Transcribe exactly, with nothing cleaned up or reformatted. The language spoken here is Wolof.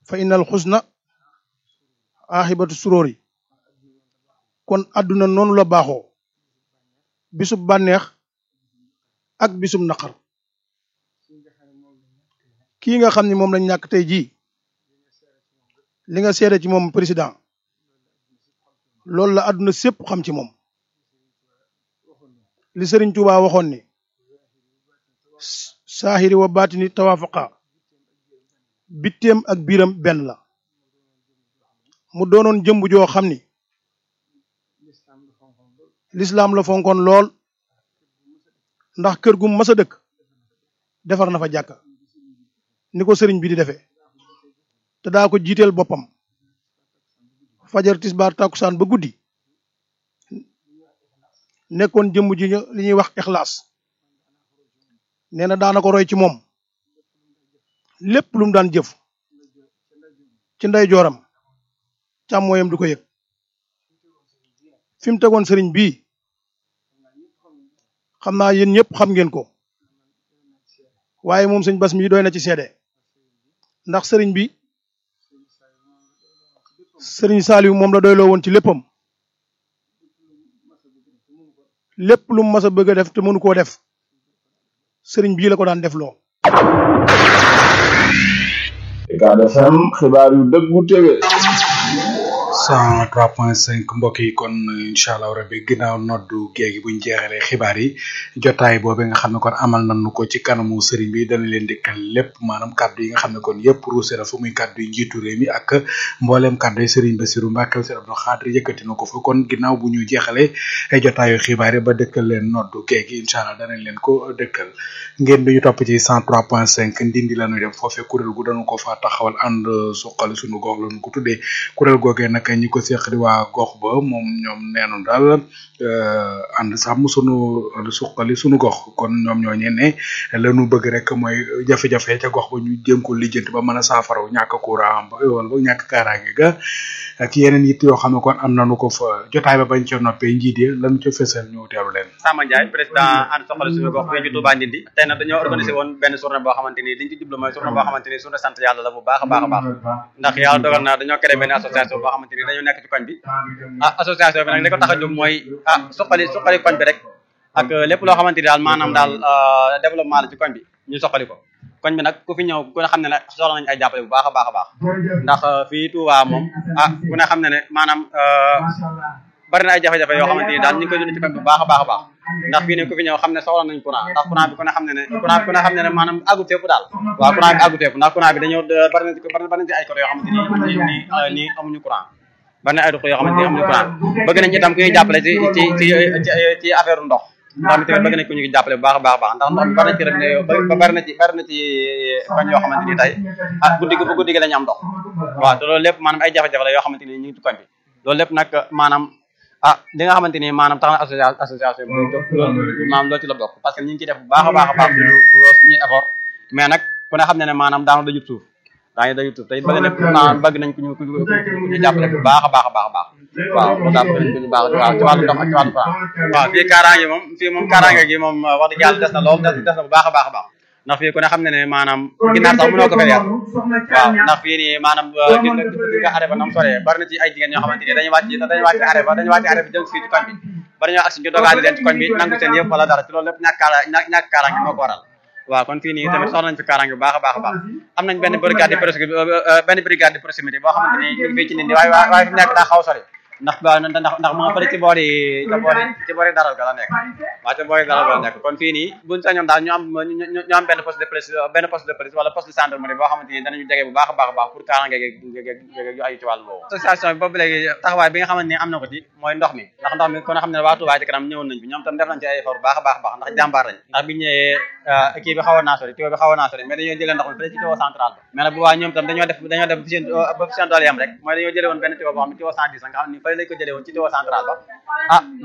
fa innal xusna aaxibatu suróori kon àdduna noonu la baaxoo bisub bànneex ak bisub naqar kii nga xam ni moom lañ ñàkk tey jii li nga seede ci moom président loolu la àdduna sépp xam ci moom li Sëriñ Tuubaa waxoon ni saahiri wa baatini tawaafaqa bitteem ak biiram benn la mu doonoon jëmb joo xam ni lislaam la fonkoon lool ndax kër gu mas a dëkk defar na fa jàkka ni ko sëriñ bi di defee te daa ko jiiteel boppam fajar tisbaar tàkkusaan ba guddi nekkoon jëmb ji li ñuy wax ixlaas nee na daana ko roy ci moom lépp lu mu daan jëf ci ndey jooram càmmooyam du ko yëg fi mu tegoon sëriñ bii xam naa yéen ñëpp xam ngeen ko waaye moom sëñ Bass mi doy na ci seede ndax sëriñ bi sëriñ Saliou moom la doyloo woon ci léppam lépp lu mu mas a bëgg a def te mënu koo def sëriñ bii la ko daan def loo. Ucab F M xibaar yu dëggu tege. cent trois point cinq mbokk yi kon incha allah rabbi ginnaaw noddu géegi buñ jeexalee xibaar yi jotaay boobu nga xam ne kon amal nañu ko ci kanamu sëriñ bi dana leen dikkal lépp maanaam kaddu yi nga xam ne kon yëpp ruuse na fu muy kaddu yi njiitu réew mi ak mbooleem kaddu yi sëriñ Bassirou Mbacké Sëriñ Abdou Khadre yëkkati na ko fa kon ginnaaw bu ñu jeexalee ay jotaayu xibaar yi ba dëkkal leen noddu géegi incha allah danañ leen ko dëkkal ngeen bi ñu topp ci cent trois point cinq ndindi la ñuy dem foofee kuréel gu dañu ko fa taxawal ànd suqali suñu gox la ñu ko tuddee kuréel googee nag ñi ko seq di waa gox ba moom ñoom neenu daal ànd sàmm sunu suqali sunu gox kon ñoom ñoo ñene lañu bëgg rek mooy jafe-jafe ca gox ba ñu jéem ko lijjanti ba mën a saafaraw ñàkk courant ba wala ba ñàkk kaaraange ga ak yeneen yitt yoo xam ne kon am nañu ko fa jotaay ba bañ ca noppee njiit yi lañu ca fësal ñu teelu leen. Sama Ndiaye président ànd soxali suñu gox fii ci Touba Ndindi tey nag dañoo organisé woon benn journée boo xamante ni liñ ci jublu mooy journée boo xamante ni journée sant yàlla la bu baax a baax a baax ndax yàlla dogal na dañoo créé benn association boo xamante ni dañoo nekk ci koñ bi ah association bi nag li ko tax a jóg mooy ah suqali suqali koñ bi rek ak lépp loo xamante ni daal maanaam daal développement la ci koñ bi ñu soqali ko koñ bi nag ku fi ñëw ku ne xam ne ne soxla nañu ay jàppale bu baax a baax a baax ndax fii Touba moom ah ku ne xam ne ne maanaam bari na ay jafe-jafe yoo xamante ni daal ñu ngi koy dund ci koñ bi bu baax a baax a baax ndax fii ne ku fi ñëw xam ne soxla nañ courant ndax courant bi ku ne xam ne ne courant bi ku ne xam ne ne maanaam àggut fépp daal waaw courant bi àggut fépp ndax courant bi dañoo bari na ci bari na ci ay côté yoo xamante ni nii nii amuñu courant bari na ay dëkk yoo xamante ni amuñu courant bëgg nañ itam ku ñuy jàppale ci ci ci ci affaire ndox ndox mi tamit bëgg nañ ko ñu jàppale bu baax a baax a baax ndax ndox mi bari na ci rek ne bari na ci bari na ci koñ yoo xamante ni tey ah guddi gi bu guddi gi lañu am ndox waaw te loolu lépp maanaam ay jafe-jafe la yoo xamante ni ñu ngi ci koñ bi loolu lépp nag maanaam ah li nga xamante ni maanaam tax na association association bi loolu maanaam loolu ci la bokk parce que ñu ngi ciy def bu baax a baax a baax suñu suñuy effort mais nag ku ne xam ne ne maanaam daanu dajut suuf daañu dajut suuf te bëgg nañ maanaam bëgg nañ ku ñu ku ñu jàppale bu baax a baax a baax a baax waaw loolu daal bëgg nañ ku ñu baax waaw ci wàllu ndox ak ci wàllu courant waaw fii kaaraange moom fii moom kaaraange gi moom wax dëgg yàlla des na lool des na bu baax a baax a baax ndax fii ku ne xam ne ne maanaam ginnaar sax mënoo ko fa yar waaw ndax fii nii maanaam gis nga gis nga arrêt ba nam soree bari na ci ay jigéen ñoo xamante ni dañuy wàcc dañuy wàcc arrêt ba dañuy wàcc arrêt bi jëm fii ci koñ bi ba dañoo agsi ñu dogaale leen ci koñ bi nangu seen yëpp wala dara ci loolu lépp ñàkk kaara ñàkk kaaraange moo ko waral waaw kon fii nii tamit soxla nañ fi kaaraange bu baax a baax a baax am nañ benn brigade de proximité benn brigade de proximité boo xamante ni ñu ngi fii ci nit ñi waaye waaye fi nekk daa xaw a sori ndax ndax ndax mu nga fële ci boori ci boori ci boori daral ga la nekk waaw ci boori daral ga la nekk kon fii nii buñ sañoon daal ñu am ñu am benn poste de police benn poste de police wala poste de gendarmerie boo xamante ni danañu jege bu baax a baax a baax pour kaaraange yu ay ci wàllu boobu association bi boobu léegi taxawaay bi nga xamante ni am na ko ci mooy ndox mi ndax ndox mi kon xam ne waa Touba ci kanam ñëwoon nañ fi ñoom tam def nañ ci ay effort bu baax a baax a baax ndax jàmbaar lañ ndax biñu ñëwee kii bi xawoon naa sori tuyau bi xawoon naa sori mais dañoo jëlee ndox mi fële ci tuyau central ba mais nag bu waa ñoom tam dañoo def dañoo def seen ba seen doole yam rek mooy dañoo jëlee woon benn tuyau boo xam ne tuyau cent dix nga xam ne fële lañ ko jëlee woon ci tuyau central ba ah